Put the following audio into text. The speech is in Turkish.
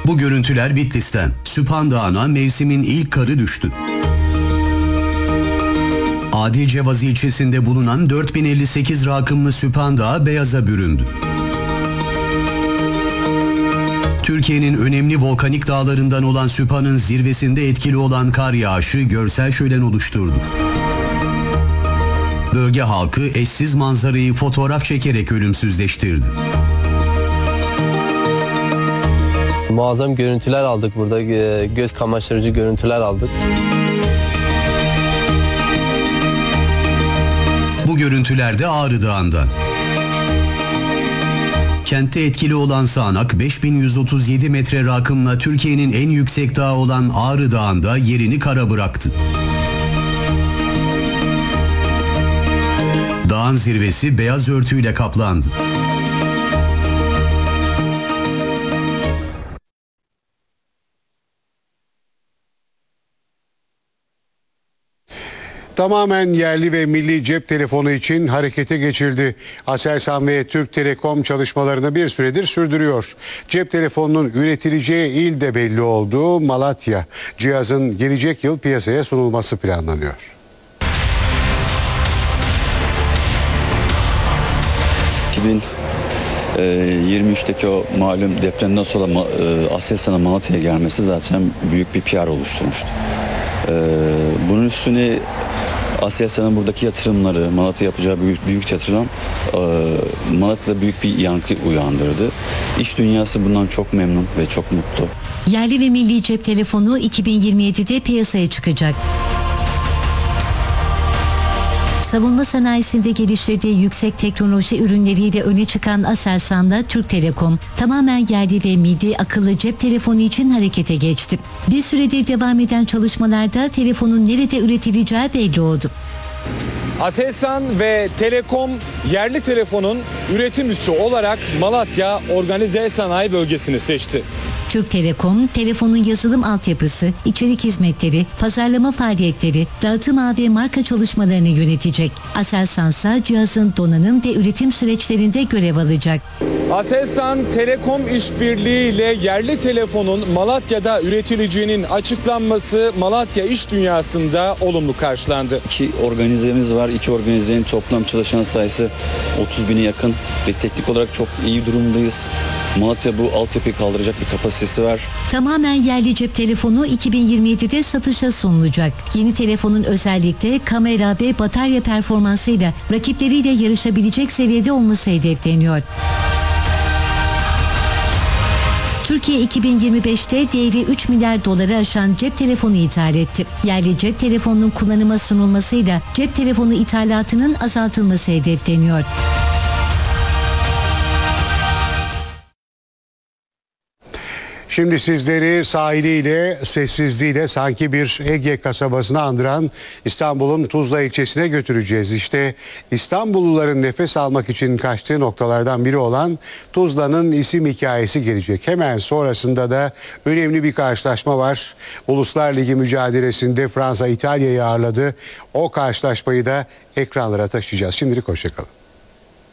Bu görüntüler Bitlis'ten. Süphan Dağı'na mevsimin ilk karı düştü. Adilcevaz ilçesinde bulunan 4058 rakımlı Süphan Dağı beyaza büründü. Türkiye'nin önemli volkanik dağlarından olan Süphan'ın zirvesinde etkili olan kar yağışı görsel şölen oluşturdu. Bölge halkı eşsiz manzarayı fotoğraf çekerek ölümsüzleştirdi. Muazzam görüntüler aldık burada, göz kamaştırıcı görüntüler aldık. Bu görüntüler de Ağrı Dağı'ndan. Kentte etkili olan sağanak 5137 metre rakımla Türkiye'nin en yüksek dağı olan Ağrı Dağı'nda yerini kara bıraktı. Dağın zirvesi beyaz örtüyle kaplandı. Tamamen yerli ve milli cep telefonu için harekete geçildi. Aselsan ve Türk Telekom çalışmalarını bir süredir sürdürüyor. Cep telefonunun üretileceği il de belli oldu. Malatya. Cihazın gelecek yıl piyasaya sunulması planlanıyor. ...2023'teki o malum depremden sonra Aselsan'ın Malatya'ya gelmesi zaten büyük bir PR oluşturmuştu. Bunun üstüne Aselsan'ın buradaki yatırımları, Malatya yapacağı büyük yatırım Malatya'da büyük bir yankı uyandırdı. İş dünyası bundan çok memnun ve çok mutlu. Yerli ve milli cep telefonu 2027'de piyasaya çıkacak. Savunma sanayisinde geliştirdiği yüksek teknoloji ürünleriyle öne çıkan Aselsan'la Türk Telekom tamamen yerli ve milli akıllı cep telefonu için harekete geçti. Bir süredir devam eden çalışmalarda telefonun nerede üretileceği belli oldu. Aselsan ve Telekom yerli telefonun üretim üssü olarak Malatya Organize Sanayi Bölgesi'ni seçti. Türk Telekom, telefonun yazılım altyapısı, içerik hizmetleri, pazarlama faaliyetleri, dağıtım ağı ve marka çalışmalarını yönetecek. Aselsan ise cihazın donanım ve üretim süreçlerinde görev alacak. Aselsan Telekom işbirliği ile yerli telefonun Malatya'da üretileceğinin açıklanması Malatya iş dünyasında olumlu karşılandı. 2 organizemiz var. 2 organizenin toplam çalışan sayısı 30.000'e yakın ve teknik olarak çok iyi durumdayız. Malatya bu altyapıyı kaldıracak bir kapasitesi var. Tamamen yerli cep telefonu 2027'de satışa sunulacak. Yeni telefonun özellikle kamera ve batarya performansıyla rakipleriyle yarışabilecek seviyede olması hedefleniyor. Türkiye 2025'te değeri 3 milyar doları aşan cep telefonu ithal etti. Yerli cep telefonunun kullanıma sunulmasıyla cep telefonu ithalatının azaltılması hedefleniyor. Şimdi sizleri sahiliyle, sessizliğiyle sanki bir Ege kasabasını andıran İstanbul'un Tuzla ilçesine götüreceğiz. İşte İstanbulluların nefes almak için kaçtığı noktalardan biri olan Tuzla'nın isim hikayesi gelecek. Hemen sonrasında da önemli bir karşılaşma var. Uluslar Ligi mücadelesinde Fransa İtalya'yı ağırladı. O karşılaşmayı da ekranlara taşıyacağız. Şimdilik hoşça kalın.